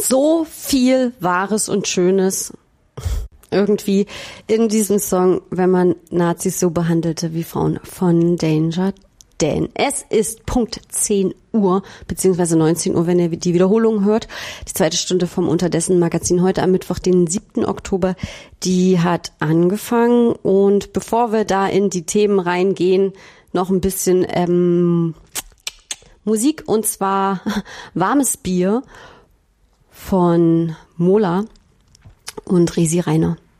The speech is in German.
so viel Wahres und Schönes irgendwie in diesem Song, wenn man Nazis so behandelte wie Frauen, von Danger Dan. Es ist Punkt 10 Uhr, beziehungsweise 19 Uhr, wenn ihr die Wiederholung hört. Die zweite Stunde vom Unterdessen Magazin heute am Mittwoch, den 7. Oktober, die hat angefangen. Und bevor wir da in die Themen reingehen, noch ein bisschen Musik, und zwar Warmes Bier von Mola und Resi Reiner.